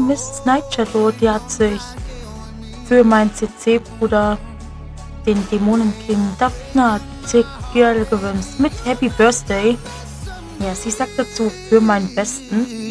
Miss Night Shadow, die hat sich für meinen CC-Bruder, den Dämonenking Daphna Girl gewünscht mit Happy Birthday. Ja, sie sagt dazu für meinen Besten.